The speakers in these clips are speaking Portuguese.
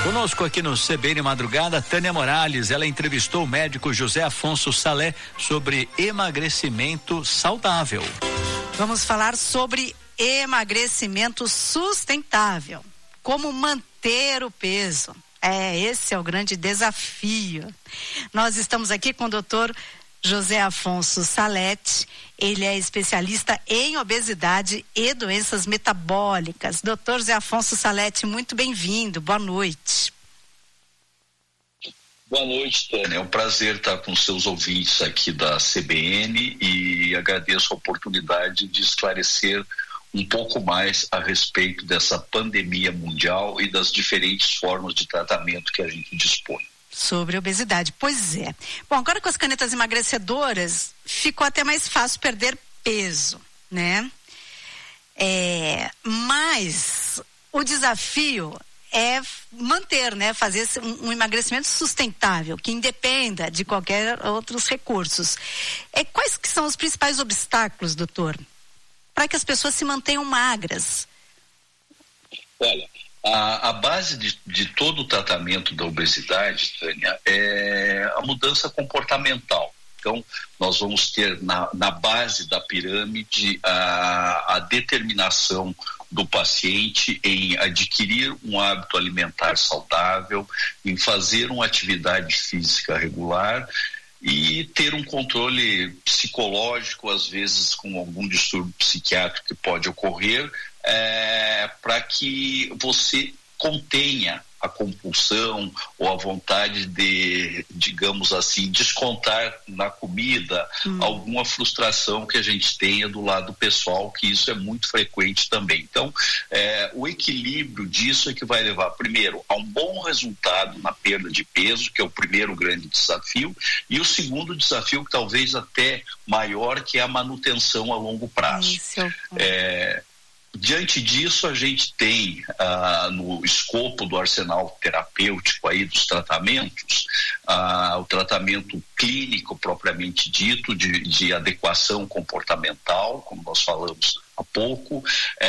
Conosco aqui no CBN Madrugada, Tânia Morales. Ela entrevistou o médico José Afonso Salé sobre emagrecimento saudável. Vamos falar sobre emagrecimento sustentável. Como manter o peso. Esse é o grande desafio. Nós estamos aqui com o doutor José Afonso Salete. Ele é especialista em obesidade e doenças metabólicas. Doutor José Afonso Salete, muito bem-vindo. Boa noite. Boa noite, Tânia. É um prazer estar com seus ouvintes aqui da CBN e agradeço a oportunidade de esclarecer um pouco mais a respeito dessa pandemia mundial e das diferentes formas de tratamento que a gente dispõe. Sobre obesidade, pois é. Bom, agora com as canetas emagrecedoras, ficou até mais fácil perder peso, né? Mas o desafio é manter, né? Fazer um emagrecimento sustentável, que independa de qualquer outros recursos. Quais que são os principais obstáculos, doutor, para que as pessoas se mantenham magras? Olha, a base de todo o tratamento da obesidade, Tânia, é a mudança comportamental. Então, nós vamos ter na base da pirâmide a determinação do paciente em adquirir um hábito alimentar saudável, em fazer uma atividade física regular e ter um controle psicológico, às vezes com algum distúrbio psiquiátrico que pode ocorrer, para que você contenha a compulsão ou a vontade de, digamos assim, descontar na comida alguma frustração que a gente tenha do lado pessoal, que isso é muito frequente também. Então, o equilíbrio disso é que vai levar, primeiro, a um bom resultado na perda de peso, que é o primeiro grande desafio, e o segundo desafio, que talvez até maior, que é a manutenção a longo prazo. Diante disso, a gente tem no escopo do arsenal terapêutico aí dos tratamentos, o tratamento clínico propriamente dito, de adequação comportamental, como nós falamos há pouco,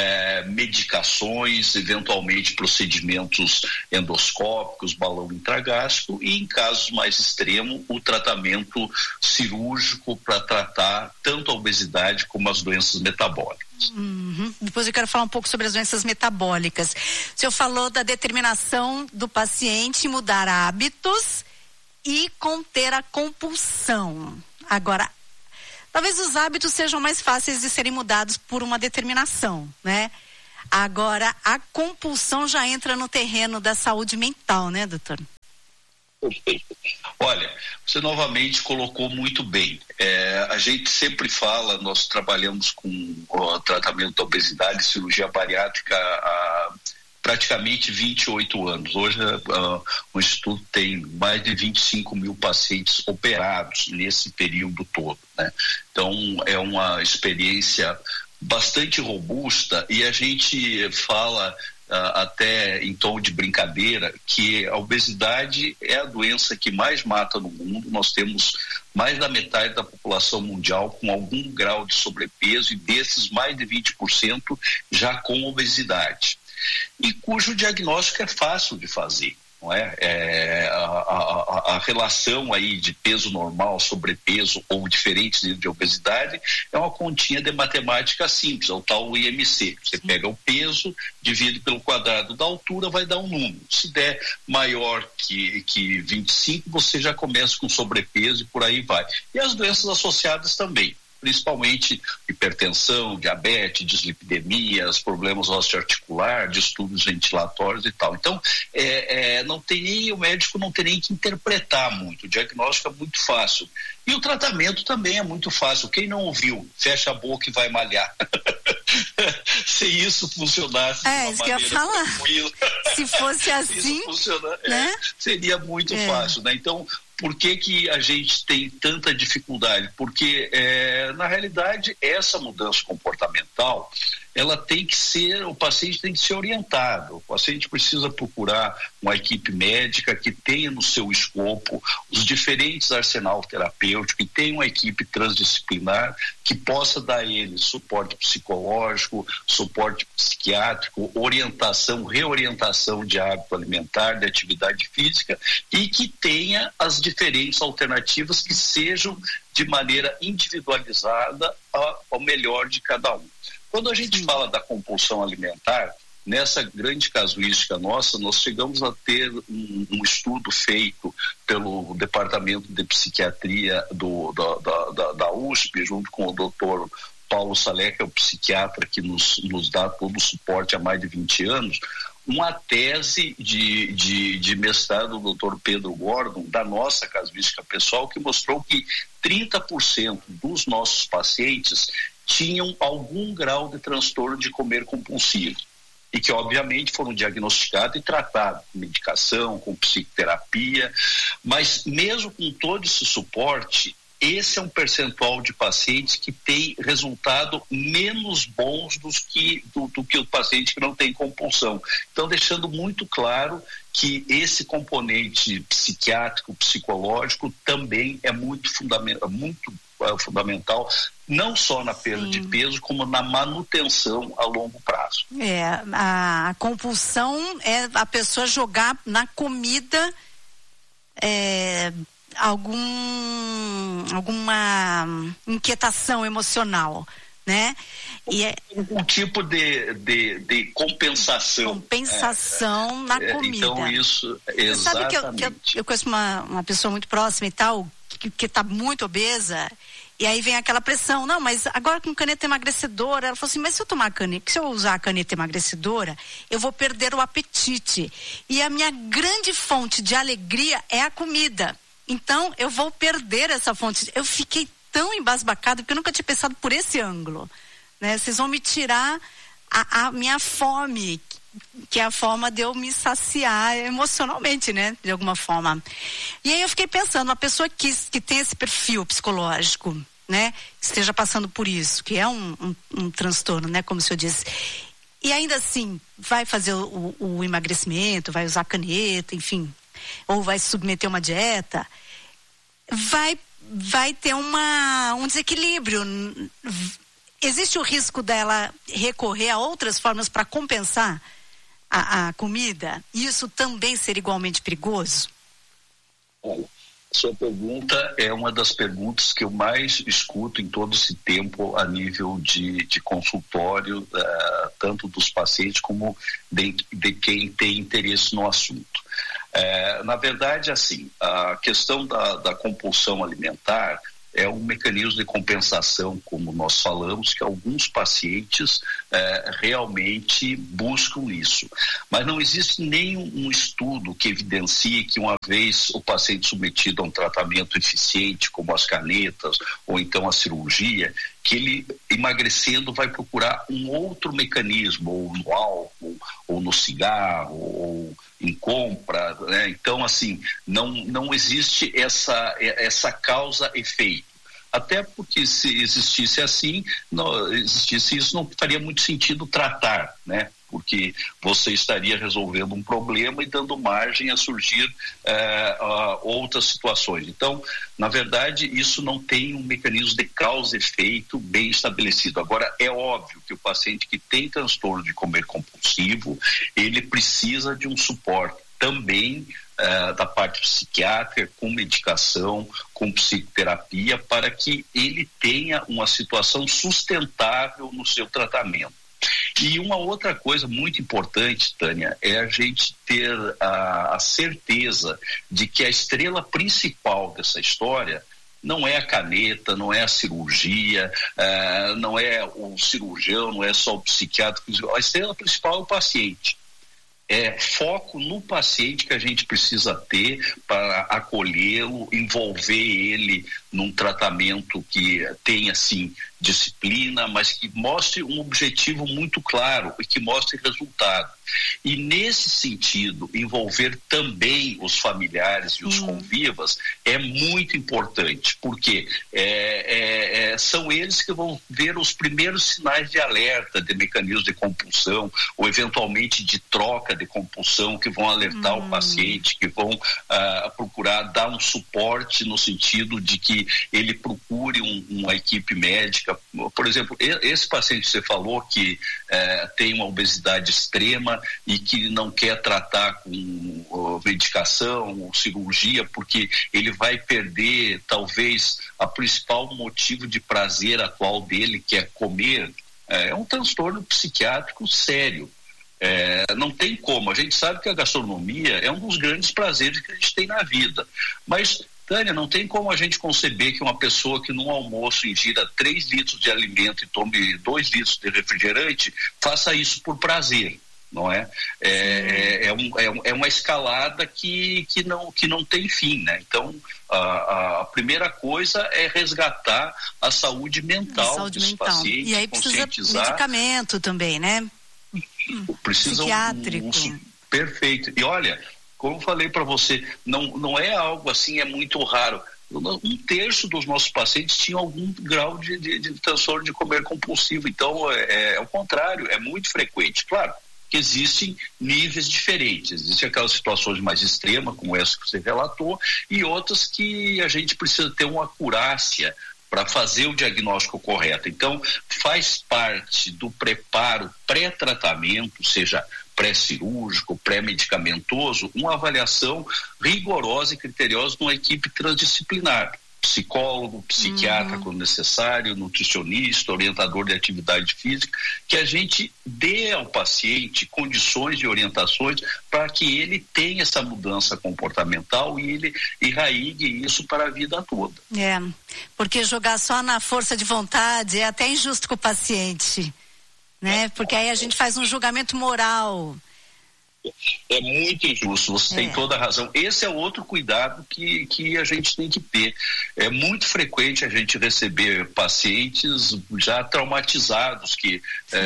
medicações, eventualmente procedimentos endoscópicos, balão intragástrico e, em casos mais extremos, o tratamento cirúrgico para tratar tanto a obesidade como as doenças metabólicas. Depois eu quero falar um pouco sobre as doenças metabólicas. O senhor falou da determinação do paciente mudar hábitos e conter a compulsão. Agora, talvez os hábitos sejam mais fáceis de serem mudados por uma determinação, né? Agora, a compulsão já entra no terreno da saúde mental, né, doutor? Perfeito. Olha, você novamente colocou muito bem. A gente sempre fala, nós trabalhamos com o tratamento da obesidade e cirurgia bariátrica há praticamente 28 anos. Hoje o Instituto tem mais de 25 mil pacientes operados nesse período todo, né? Então, é uma experiência bastante robusta e a gente fala até em tom de brincadeira que a obesidade é a doença que mais mata no mundo. Nós temos mais da metade da população mundial com algum grau de sobrepeso e desses mais de 20% já com obesidade, e cujo diagnóstico é fácil de fazer, não é? A relação aí de peso normal, sobrepeso ou diferentes níveis de obesidade é uma continha de matemática simples, é o tal IMC. Você pega o peso, divide pelo quadrado da altura, vai dar um número. Se der maior que 25, você já começa com sobrepeso e por aí vai. E as doenças associadas também, principalmente hipertensão, diabetes, dislipidemias, problemas osteoarticular, distúrbios ventilatórios e tal. Então, o médico não tem nem que interpretar muito, o diagnóstico é muito fácil. E o tratamento também é muito fácil. Quem não ouviu, fecha a boca e vai malhar. Se isso funcionasse de uma isso que eu ia falar. Tranquila. Se fosse assim, né? Seria muito fácil, né? Então, por que a gente tem tanta dificuldade? Porque, na realidade, essa mudança comportamental, o paciente tem que ser orientado. O paciente precisa procurar uma equipe médica que tenha no seu escopo os diferentes arsenal terapêutico, que tenha uma equipe transdisciplinar que possa dar a ele suporte psicológico, suporte psiquiátrico, orientação, reorientação de hábito alimentar, de atividade física, e que tenha as diferentes alternativas que sejam de maneira individualizada ao melhor de cada um. Quando a gente fala da compulsão alimentar, nessa grande casuística nossa, nós chegamos a ter um estudo feito pelo Departamento de Psiquiatria da USP, junto com o doutor Paulo Salé, que é o psiquiatra que nos dá todo o suporte há mais de 20 anos, uma tese de mestrado do Dr. Pedro Gordon, da nossa casuística pessoal, que mostrou que 30% dos nossos pacientes tinham algum grau de transtorno de comer compulsivo e que obviamente foram diagnosticados e tratados com medicação, com psicoterapia, mas mesmo com todo esse suporte, esse é um percentual de pacientes que tem resultado menos bons do que o paciente que não tem compulsão. Então, deixando muito claro que esse componente psiquiátrico, psicológico também é muito fundamental, não só na perda de peso, como na manutenção a longo prazo. A compulsão é a pessoa jogar na comida alguma inquietação emocional, né? Um tipo de compensação. Compensação na comida. Então isso, exatamente. Você sabe que eu conheço uma pessoa muito próxima e tal, que está muito obesa, e aí vem aquela pressão, não, mas agora com caneta emagrecedora, ela falou assim, mas se eu usar a caneta emagrecedora, eu vou perder o apetite. E a minha grande fonte de alegria é a comida. Então, eu vou perder essa fonte. Eu fiquei tão embasbacada, porque eu nunca tinha pensado por esse ângulo, né? Vocês vão me tirar a minha fome, que é a forma de eu me saciar emocionalmente, né? De alguma forma. E aí eu fiquei pensando, uma pessoa que tem esse perfil psicológico, né? Esteja passando por isso, que é um transtorno, né? Como o senhor disse. E ainda assim, vai fazer o emagrecimento, vai usar caneta, enfim, ou vai se submeter a uma dieta, vai ter um desequilíbrio. Existe o risco dela recorrer a outras formas para compensar a comida? Isso também ser igualmente perigoso? Olha, sua pergunta é uma das perguntas que eu mais escuto em todo esse tempo a nível de consultório, tanto dos pacientes como de quem tem interesse no assunto. Na verdade, assim, a questão da compulsão alimentar é um mecanismo de compensação, como nós falamos, que alguns pacientes realmente buscam isso. Mas não existe nenhum estudo que evidencie que uma vez o paciente submetido a um tratamento eficiente, como as canetas ou então a cirurgia, que ele, emagrecendo, vai procurar um outro mecanismo, ou no álcool, ou no cigarro, ou em compra, né? Então, assim, não existe essa causa-efeito. Até porque se existisse isso, não faria muito sentido tratar, né? Porque você estaria resolvendo um problema e dando margem a surgir outras situações. Então, na verdade, isso não tem um mecanismo de causa e efeito bem estabelecido. Agora, é óbvio que o paciente que tem transtorno de comer compulsivo, ele precisa de um suporte também da parte psiquiátrica, com medicação, com psicoterapia, para que ele tenha uma situação sustentável no seu tratamento. E uma outra coisa muito importante, Tânia, é a gente ter a certeza de que a estrela principal dessa história não é a caneta, não é a cirurgia, não é o cirurgião, não é só o psiquiatra. A estrela principal é o paciente. É foco no paciente que a gente precisa ter para acolhê-lo, envolver ele num tratamento que tenha, sim, disciplina, mas que mostre um objetivo muito claro e que mostre resultado. E, nesse sentido, envolver também os familiares e os convivas é muito importante, porque são eles que vão ver os primeiros sinais de alerta de mecanismos de compulsão ou, eventualmente, de troca de compulsão, que vão alertar o paciente, que vão procurar dar um suporte no sentido de que ele procure uma equipe médica. Por exemplo, esse paciente que você falou que tem uma obesidade extrema e que não quer tratar com medicação ou cirurgia porque ele vai perder talvez a principal motivo de prazer atual dele, que é comer, é um transtorno psiquiátrico sério. Não tem como, a gente sabe que a gastronomia é um dos grandes prazeres que a gente tem na vida, mas, Tânia, não tem como a gente conceber que uma pessoa que num almoço ingira 3 litros de alimento e tome 2 litros de refrigerante faça isso por prazer, não é? É uma escalada que não tem fim, né? Então, a primeira coisa é resgatar a saúde mental dos pacientes. E aí precisa medicamento também, né? Precisa psiquiátrico. Perfeito. E olha, como eu falei para você, não é algo assim, é muito raro. 1/3 dos nossos pacientes tinham algum grau de transtorno de comer compulsivo. Então, é o contrário, é muito frequente. Claro que existem níveis diferentes. Existem aquelas situações mais extremas, como essa que você relatou, e outras que a gente precisa ter uma acurácia para fazer o diagnóstico correto. Então, faz parte do preparo pré-tratamento, seja pré-cirúrgico, pré-medicamentoso, uma avaliação rigorosa e criteriosa de uma equipe transdisciplinar. Psicólogo, psiquiatra, quando necessário, nutricionista, orientador de atividade física, que a gente dê ao paciente condições e orientações para que ele tenha essa mudança comportamental e ele enraigue isso para a vida toda. Porque jogar só na força de vontade é até injusto com o paciente, né? Porque aí a gente faz um julgamento moral. É muito injusto, você tem toda a razão. Esse é outro cuidado que a gente tem que ter. É muito frequente a gente receber pacientes já traumatizados, que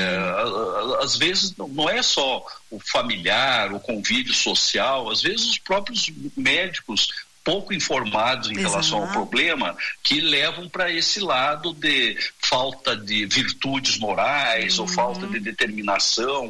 às vezes não é só o familiar, o convívio social, às vezes os próprios médicos pouco informados em relação ao problema, que levam para esse lado de falta de virtudes morais ou falta de determinação.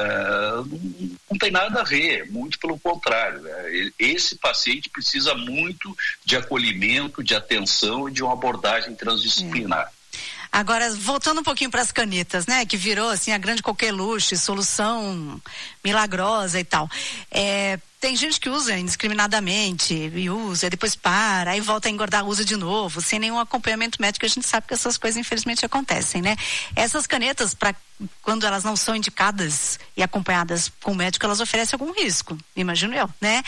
Não tem nada a ver, muito pelo contrário. Esse paciente precisa muito de acolhimento, de atenção e de uma abordagem transdisciplinar. Agora, voltando um pouquinho para as canetas, né? Que virou assim a grande coqueluche, solução milagrosa e tal. Tem gente que usa indiscriminadamente e usa, depois para, aí volta a engordar, usa de novo, sem nenhum acompanhamento médico. A gente sabe que essas coisas infelizmente acontecem, né? Essas canetas, quando elas não são indicadas e acompanhadas com o médico, elas oferecem algum risco, imagino eu, né?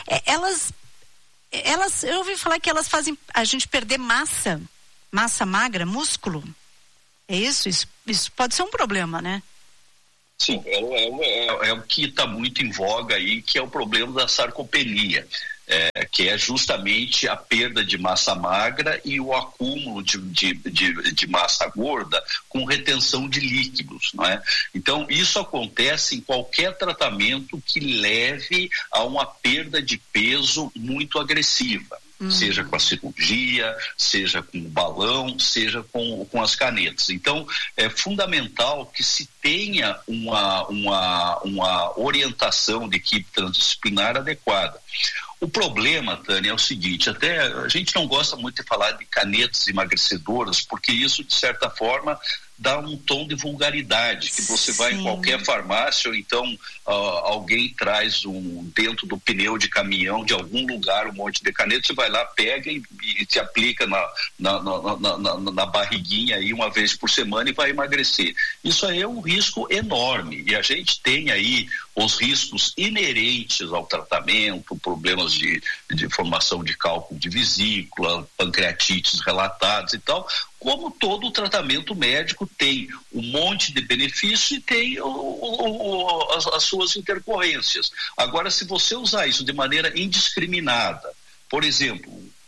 Eu ouvi falar que elas fazem a gente perder massa magra, músculo. É isso? Isso pode ser um problema, né? Sim, é o que está muito em voga aí, que é o problema da sarcopenia, que é justamente a perda de massa magra e o acúmulo de massa gorda com retenção de líquidos, não é? Então, isso acontece em qualquer tratamento que leve a uma perda de peso muito agressiva. Seja com a cirurgia, seja com o balão, seja com as canetas. Então, é fundamental que se tenha uma orientação de equipe transdisciplinar adequada. O problema, Tânia, é o seguinte: até a gente não gosta muito de falar de canetas emagrecedoras, porque isso, de certa forma, dá um tom de vulgaridade, que você vai em qualquer farmácia, ou então alguém traz dentro do pneu de caminhão de algum lugar um monte de caneta, você vai lá, pega e te aplica na barriguinha aí uma vez por semana e vai emagrecer. Isso aí é um risco enorme, e a gente tem aí os riscos inerentes ao tratamento, problemas de formação de cálculo de vesícula, pancreatites relatados e tal. Como todo tratamento médico tem um monte de benefício e tem as suas intercorrências. Agora, se você usar isso de maneira indiscriminada, por exemplo,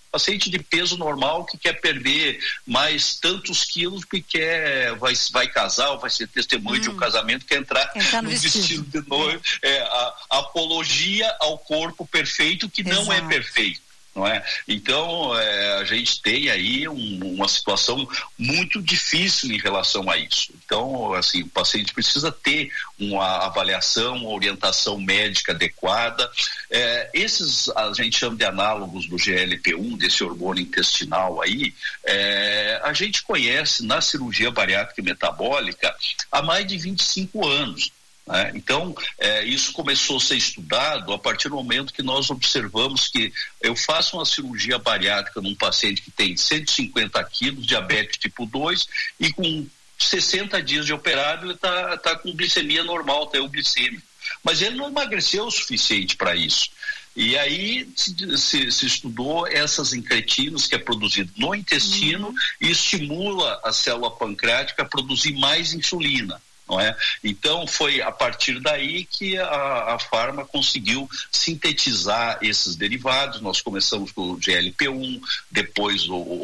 Paciente de peso normal que quer perder mais tantos quilos porque vai casar ou vai ser testemunho de um casamento, quer entrar no vestido de noivo. A apologia ao corpo perfeito que não é perfeito. Não é? Então, a gente tem aí uma situação muito difícil em relação a isso. Então, assim, o paciente precisa ter uma avaliação, uma orientação médica adequada. Esses a gente chama de análogos do GLP-1, desse hormônio intestinal aí, a gente conhece na cirurgia bariátrica e metabólica há mais de 25 anos. Então, isso começou a ser estudado a partir do momento que nós observamos que eu faço uma cirurgia bariátrica num paciente que tem 150 quilos, diabetes tipo 2, e com 60 dias de operado ele está com glicemia normal, tem euglicêmico. Mas ele não emagreceu o suficiente para isso. E aí se estudou essas incretinos que é produzido no intestino e estimula a célula pancreática a produzir mais insulina. Não é? Então foi a partir daí que a Pharma conseguiu sintetizar esses derivados. Nós começamos com o GLP-1, depois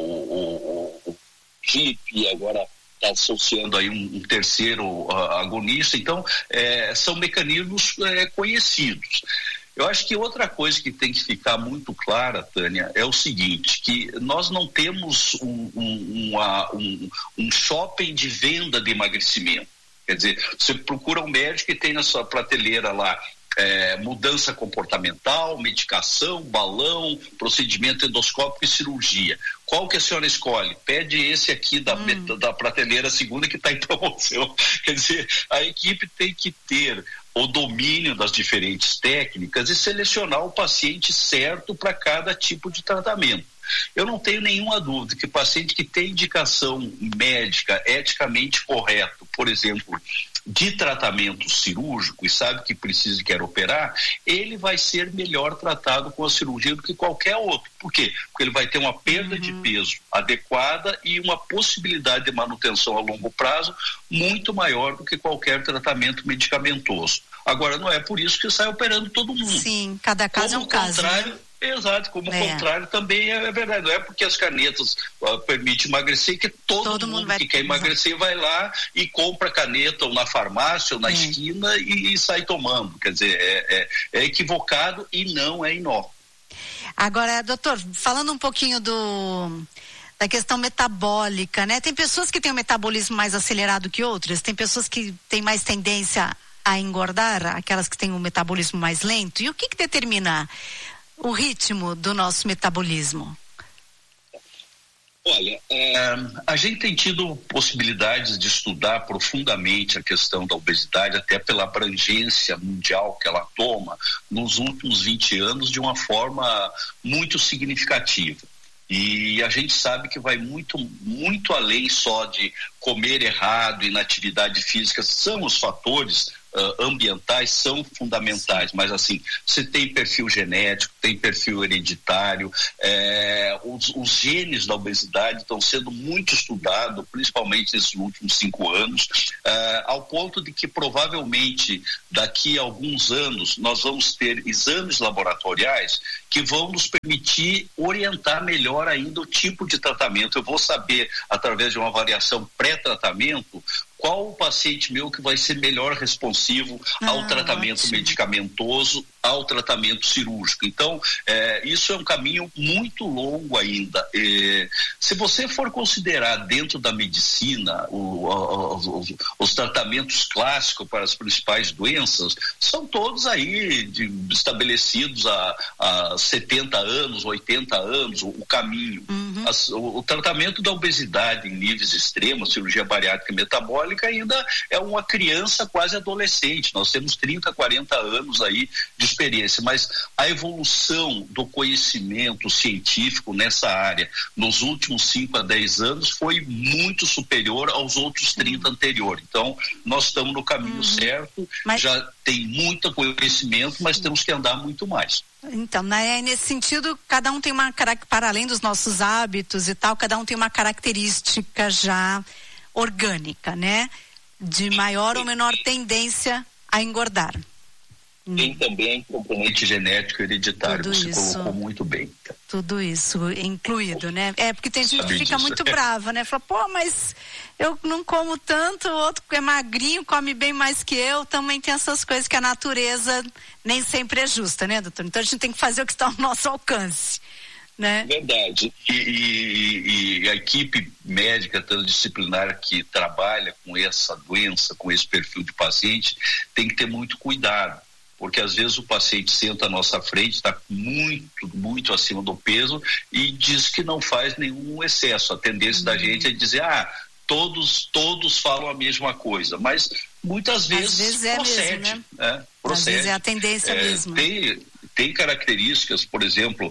o GIP, e agora está associando aí um terceiro agonista. Então são mecanismos conhecidos. Eu acho que outra coisa que tem que ficar muito clara, Tânia, é o seguinte, que nós não temos um shopping de venda de emagrecimento. Quer dizer, você procura um médico e tem na sua prateleira lá mudança comportamental, medicação, balão, procedimento endoscópico e cirurgia. Qual que a senhora escolhe? Pede esse aqui da prateleira segunda que está em promoção. Quer dizer, a equipe tem que ter o domínio das diferentes técnicas e selecionar o paciente certo para cada tipo de tratamento. Eu não tenho nenhuma dúvida que o paciente que tem indicação médica eticamente correto, por exemplo, de tratamento cirúrgico e sabe que precisa e quer operar, ele vai ser melhor tratado com a cirurgia do que qualquer outro. Por quê? Porque ele vai ter uma perda de peso adequada e uma possibilidade de manutenção a longo prazo muito maior do que qualquer tratamento medicamentoso. Agora, não é por isso que sai operando todo mundo. Sim, cada caso é um caso. Exato, como o contrário também é verdade. Não é porque as canetas permitem emagrecer que todo mundo que quer emagrecer vai lá e compra caneta ou na farmácia ou na esquina e sai tomando. Quer dizer, é equivocado e não é inócuo. Agora, doutor, falando um pouquinho da questão metabólica, né? Tem pessoas que têm um metabolismo mais acelerado que outras, tem pessoas que têm mais tendência a engordar, aquelas que têm um metabolismo mais lento. E o que determina o ritmo do nosso metabolismo? Olha, a gente tem tido possibilidades de estudar profundamente a questão da obesidade, até pela abrangência mundial que ela toma nos últimos 20 anos de uma forma muito significativa. E a gente sabe que vai muito, muito além só de comer errado, inatividade física, são os fatores ambientais, são fundamentais, mas assim, você tem perfil genético, tem perfil hereditário, os genes da obesidade estão sendo muito estudados, principalmente nesses últimos 5 anos, ao ponto de que provavelmente daqui a alguns anos nós vamos ter exames laboratoriais que vão nos permitir orientar melhor ainda o tipo de tratamento. Eu vou saber, através de uma avaliação pré-tratamento, qual o paciente meu que vai ser melhor responsivo ao tratamento medicamentoso, ao tratamento cirúrgico. Então, isso é um caminho muito longo ainda. Se você for considerar dentro da medicina os tratamentos clássicos para as principais doenças, são todos aí estabelecidos há 70 anos, 80 anos, o caminho. O tratamento da obesidade em níveis extremos, cirurgia bariátrica e metabólica, ainda é uma criança quase adolescente. Nós temos 30, 40 anos aí de experiência, mas a evolução do conhecimento científico nessa área nos últimos 5 a 10 anos foi muito superior aos outros 30 anteriores. Então, nós estamos no caminho certo, já tem muito conhecimento, mas temos que andar muito mais. Então, nesse sentido, cada um tem para além dos nossos hábitos e tal, cada um tem uma característica já orgânica, né? De maior ou menor tendência a engordar. Tem também componente genético hereditário, você colocou muito bem. Tudo isso incluído, né? Porque tem gente que fica muito brava, né? Fala, pô, mas eu não como tanto, o outro é magrinho, come bem mais que eu. Também tem essas coisas que a natureza nem sempre é justa, né, doutor? Então a gente tem que fazer o que está ao nosso alcance, né? Verdade. E a equipe médica transdisciplinar que trabalha com essa doença, com esse perfil de paciente, tem que ter muito cuidado. Porque às vezes o paciente senta à nossa frente, está muito acima do peso e diz que não faz nenhum excesso. A tendência da gente é dizer, todos falam a mesma coisa, mas muitas vezes procede. Mesmo, né? Procede. Às vezes é a tendência mesmo. Tem características, por exemplo,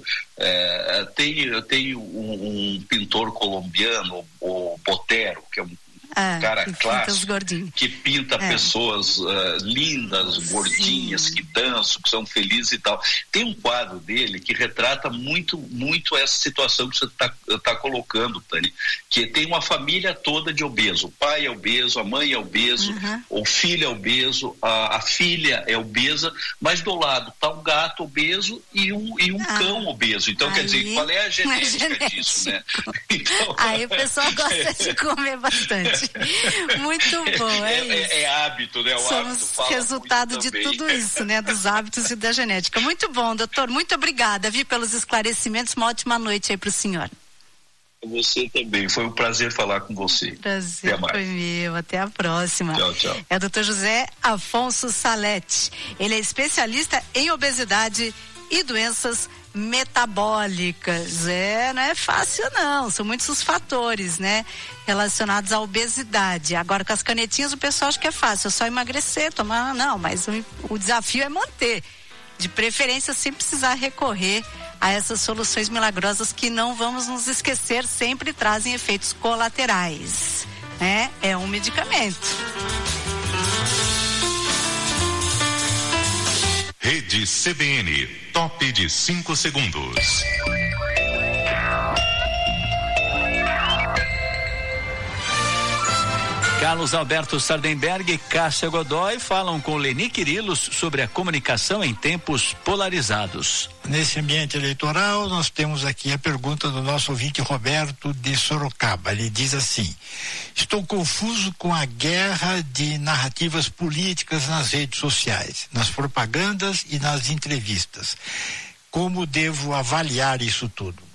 tem um pintor colombiano, o Botero, que é um cara clássico, que pinta pessoas lindas, gordinhas, que dançam, que são felizes e tal. Tem um quadro dele que retrata muito essa situação que você está colocando, Tânia, que tem uma família toda de obeso. O pai é obeso, a mãe é obeso, o filho é obeso, a filha é obesa, mas do lado está um gato obeso e um cão obeso. Então, quer dizer, qual é a genética disso, né? Então, aí o pessoal gosta de comer bastante. Muito bom, é hábito, né? Somos resultado de tudo isso, né? Dos hábitos e da genética. Muito bom, doutor. Muito obrigada, pelos esclarecimentos. Uma ótima noite aí para o senhor. Você também. Foi um prazer falar com você. Prazer foi meu. Até a próxima. Tchau. É o doutor José Afonso Salete. Ele é especialista em obesidade e doenças metabólicas. Não é fácil não, são muitos os fatores, né, relacionados à obesidade. Agora com as canetinhas o pessoal acha que é fácil, é só emagrecer, tomar, não, mas o desafio é manter, de preferência sem precisar recorrer a essas soluções milagrosas que, não vamos nos esquecer, sempre trazem efeitos colaterais, né? É um medicamento. Rede CBN, top de 5 segundos. Carlos Alberto Sardenberg e Cássia Godoy falam com Leni Quirilos sobre a comunicação em tempos polarizados. Nesse ambiente eleitoral, nós temos aqui a pergunta do nosso ouvinte Roberto de Sorocaba. Ele diz assim: estou confuso com a guerra de narrativas políticas nas redes sociais, nas propagandas e nas entrevistas. Como devo avaliar isso tudo?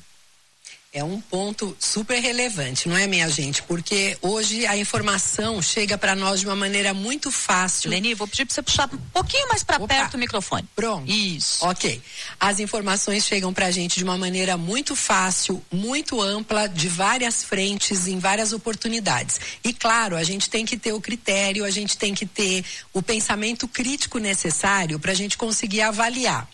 É um ponto super relevante, não é, minha gente? Porque hoje a informação chega para nós de uma maneira muito fácil. Leni, vou pedir para você puxar um pouquinho mais para perto do microfone. Pronto. Isso. Ok. As informações chegam para a gente de uma maneira muito fácil, muito ampla, de várias frentes, em várias oportunidades. E claro, a gente tem que ter o critério, a gente tem que ter o pensamento crítico necessário para a gente conseguir avaliar.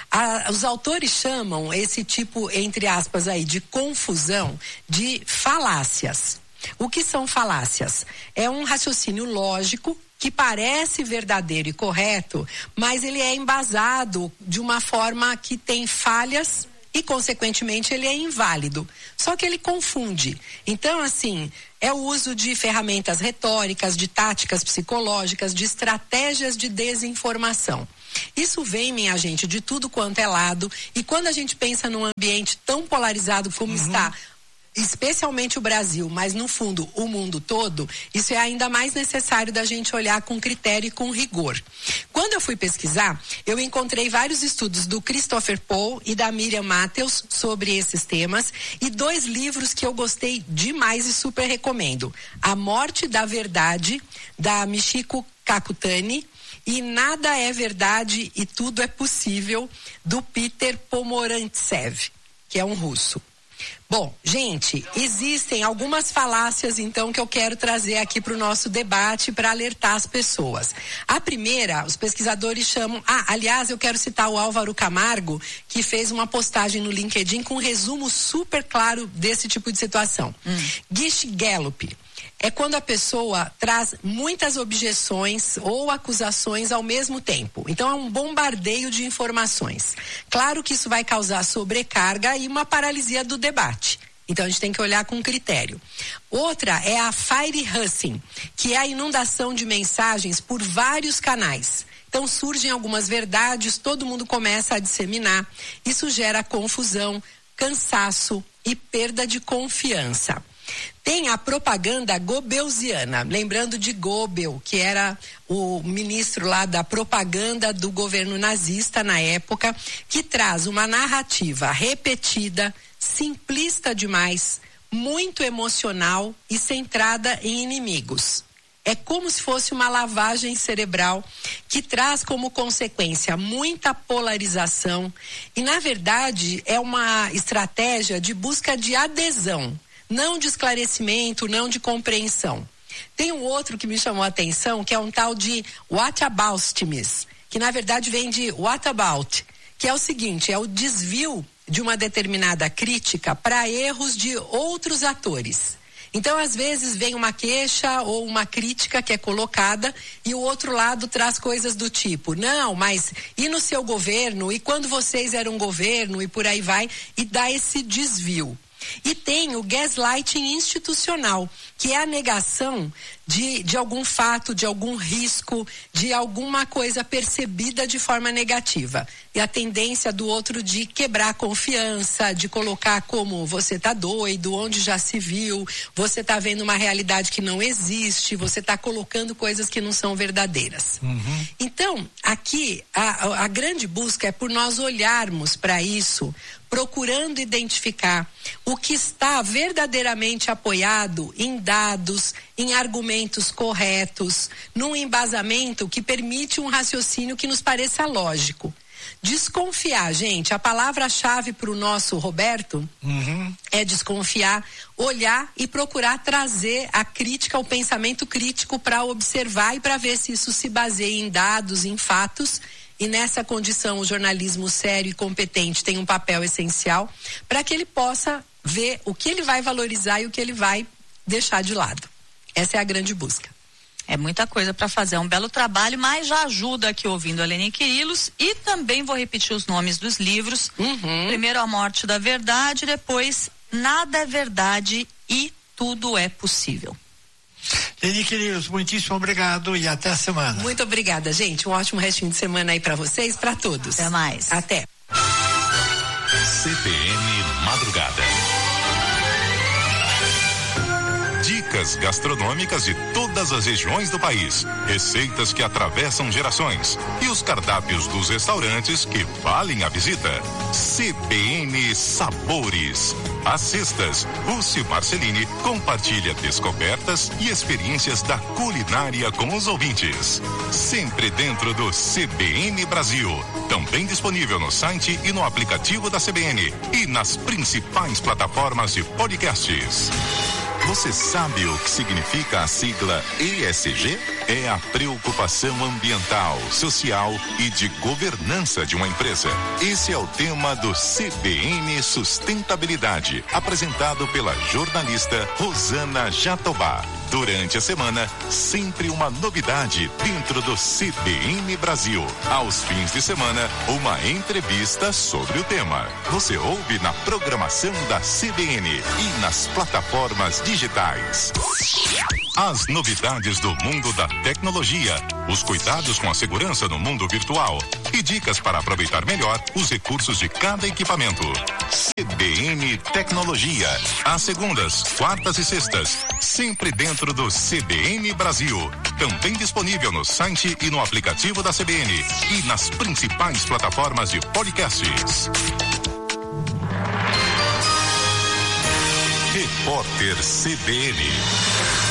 Os autores chamam esse tipo, entre aspas aí, de confusão de falácias. O que são falácias? É um raciocínio lógico que parece verdadeiro e correto, mas ele é embasado de uma forma que tem falhas e, consequentemente, ele é inválido. Só que ele confunde. Então, assim, é o uso de ferramentas retóricas, de táticas psicológicas, de estratégias de desinformação. Isso vem, minha gente, de tudo quanto é lado, e quando a gente pensa num ambiente tão polarizado como está, especialmente o Brasil, mas no fundo o mundo todo, isso é ainda mais necessário da gente olhar com critério e com rigor. Quando eu fui pesquisar, eu encontrei vários estudos do Christopher Paul e da Miriam Matthews sobre esses temas, e 2 livros que eu gostei demais e super recomendo: A Morte da Verdade, da Michiko Kakutani, e Nada é Verdade e Tudo é Possível, do Peter Pomorantsev, que é um russo. Bom, gente, existem algumas falácias, então, que eu quero trazer aqui para o nosso debate para alertar as pessoas. A primeira, os pesquisadores chamam... aliás, eu quero citar o Álvaro Camargo, que fez uma postagem no LinkedIn com um resumo super claro desse tipo de situação. Gish-Gallup é quando a pessoa traz muitas objeções ou acusações ao mesmo tempo. Então é um bombardeio de informações. Claro que isso vai causar sobrecarga e uma paralisia do debate. Então a gente tem que olhar com critério. Outra é a fire hustling, que é a inundação de mensagens por vários canais, Então surgem algumas verdades, todo mundo começa a disseminar. Isso gera confusão, cansaço e perda de confiança. Tem a propaganda goebbelsiana, lembrando de Goebbels, que era o ministro lá da propaganda do governo nazista na época, que traz uma narrativa repetida, simplista demais, muito emocional e centrada em inimigos. É como se fosse uma lavagem cerebral que traz como consequência muita polarização e, na verdade, é uma estratégia de busca de adesão, não de esclarecimento, não de compreensão. Tem um outro que me chamou a atenção, que é um tal de whataboutism, que na verdade vem de what about, que é o seguinte, é o desvio de uma determinada crítica para erros de outros atores. Então, às vezes, vem uma queixa ou uma crítica que é colocada e o outro lado traz coisas do tipo, não, mas e no seu governo? E quando vocês eram governo? E por aí vai, e dá esse desvio. E tem o gaslighting institucional, que é a negação de algum fato, de algum risco, de alguma coisa percebida de forma negativa. E a tendência do outro de quebrar a confiança, de colocar como você tá doido, onde já se viu, você tá vendo uma realidade que não existe, você tá colocando coisas que não são verdadeiras. Então, aqui, a grande busca é por nós olharmos para isso, procurando identificar o que está verdadeiramente apoiado em dados, em argumentos corretos, num embasamento que permite um raciocínio que nos pareça lógico. Desconfiar, gente, a palavra-chave para o nosso Roberto é desconfiar, olhar e procurar trazer a crítica, o pensamento crítico para observar e para ver se isso se baseia em dados, em fatos. E nessa condição o jornalismo sério e competente tem um papel essencial para que ele possa ver o que ele vai valorizar e o que ele vai deixar de lado. Essa é a grande busca. É muita coisa para fazer, é um belo trabalho, mas já ajuda aqui ouvindo a Lene Quirilos e também vou repetir os nomes dos livros. Primeiro, A Morte da Verdade, depois Nada é Verdade e Tudo é Possível. Lene Quirilos, muitíssimo obrigado e até a semana. Muito obrigada, gente. Um ótimo restinho de semana aí para vocês, para todos. Até mais. Até. CBN Madrugada. Dicas gastronômicas de todas as regiões do país, receitas que atravessam gerações e os cardápios dos restaurantes que valem a visita. CBN Sabores. Às sextas, Lúcio Marcelini compartilha descobertas e experiências da culinária com os ouvintes. Sempre dentro do CBN Brasil. Também disponível no site e no aplicativo da CBN e nas principais plataformas de podcasts. Você sabe o que significa a sigla ESG? É a preocupação ambiental, social e de governança de uma empresa. Esse é o tema do CBN Sustentabilidade, apresentado pela jornalista Rosana Jatobá. Durante a semana, sempre uma novidade dentro do CBN Brasil. Aos fins de semana, uma entrevista sobre o tema. Você ouve na programação da CBN e nas plataformas digitais. As novidades do mundo da tecnologia, os cuidados com a segurança no mundo virtual e dicas para aproveitar melhor os recursos de cada equipamento. CBN Tecnologia, às segundas, quartas e sextas, sempre dentro do CBN Brasil. Também disponível no site e no aplicativo da CBN e nas principais plataformas de podcasts. Repórter CBN.